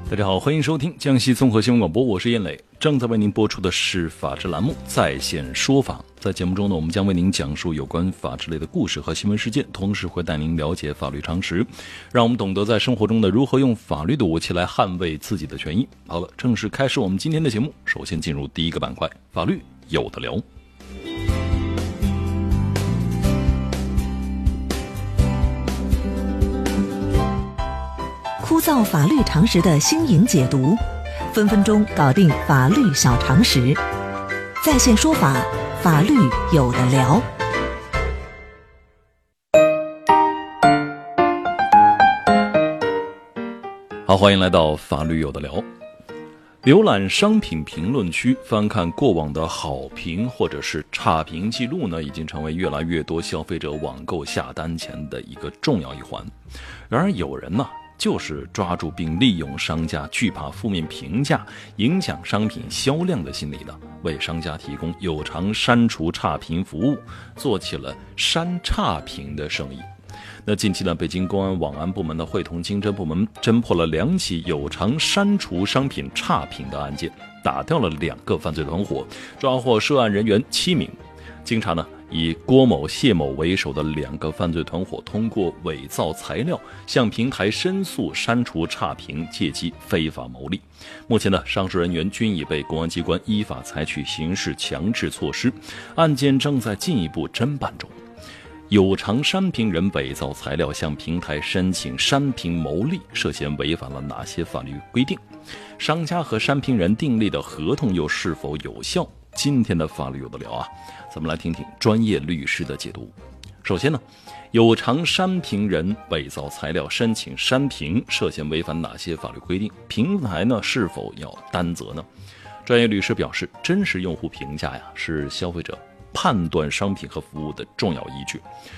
大家好，欢迎收听江西综合新闻广播，我是燕磊，正在为您播出的是法治栏目在线说法。在节目中呢，我们将为您讲述有关法治类的故事和新闻事件，同时会带您了解法律常识，让我们懂得在生活中的如何用法律的武器来捍卫自己的权益。好了，正式开始我们今天的节目，首先进入第一个板块，法律有的聊。 枯燥法律常识的新颖解读，分分钟搞定法律小常识。在线说法，法律有的聊。 好，欢迎来到法律有的聊。浏览商品评论区，翻看过往的好评或者是差评记录呢，已经成为越来越多消费者网购下单前的一个重要一环。然而有人呢，就是抓住并利用商家惧怕负面评价影响商品销量的心理呢，为商家提供有偿删除差评服务，做起了删差评的生意。那近期呢，北京公安网安部门的会同经侦部门侦破了2起有偿删除商品差评的案件，打掉了2个犯罪团伙，抓获涉案人员7名。经查呢，以郭某、谢某为首的2个犯罪团伙通过伪造材料向平台申诉删除差评，借机非法牟利。目前呢，上述人员均已被公安机关依法采取刑事强制措施，案件正在进一步侦办中。有偿删评人伪造材料向平台申请删评牟利，涉嫌违反了哪些法律规定？商家和删评人订立的合同又是否有效？今天的法律有的聊啊，咱们来听听专业律师的解读。首先呢，有偿删评人伪造材料申请删评，涉嫌违反哪些法律规定？平台呢是否要担责呢？专业律师表示，真实用户评价呀是消费者判断商品和服务的重要依据。